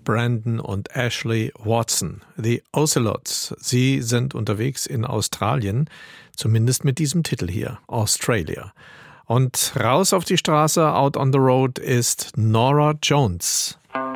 Brandon und Ashley Watson. The Ocelots. Sie sind unterwegs in Australien, zumindest mit diesem Titel hier, Australia. Und raus auf die Straße, out on the road, ist Norah Jones.